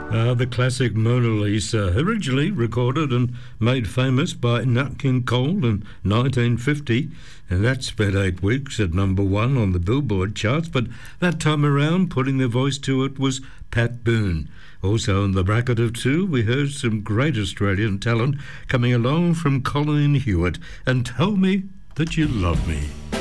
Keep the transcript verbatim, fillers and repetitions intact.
Uh, the classic Mona Lisa, originally recorded and made famous by Nat King Cole in nineteen fifty, and that spent eight weeks at number one on the Billboard charts, but that time around, putting their voice to it was Pat Boone. Also in the bracket of two, we heard some great Australian talent coming along from Colleen Hewitt, and Tell Me That You Love Me.